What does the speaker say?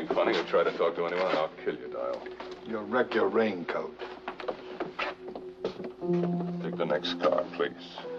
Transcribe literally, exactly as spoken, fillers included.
being funny or try to talk to anyone, and I'll kill you, Dial. You'll wreck your raincoat. Take the next car, please.